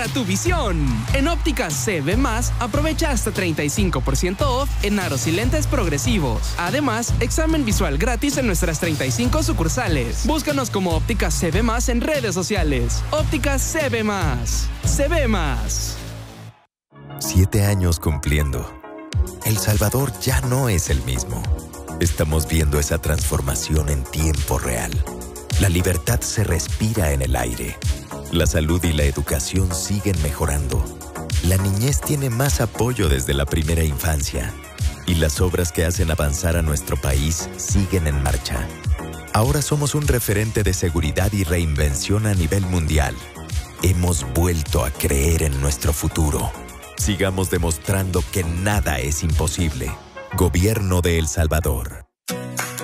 mejora tu visión. En Ópticas CB+, aprovecha hasta 35% off en aros y lentes progresivos. Además, examen visual gratis en nuestras 35 sucursales. Búscanos como Ópticas CB+ en redes sociales. Ópticas CB+. Se ve más. 7 años cumpliendo. El Salvador ya no es el mismo. Estamos viendo esa transformación en tiempo real. La libertad se respira en el aire. La salud y la educación siguen mejorando. La niñez tiene más apoyo desde la primera infancia. Y las obras que hacen avanzar a nuestro país siguen en marcha. Ahora somos un referente de seguridad y reinvención a nivel mundial. Hemos vuelto a creer en nuestro futuro. Sigamos demostrando que nada es imposible. Gobierno de El Salvador.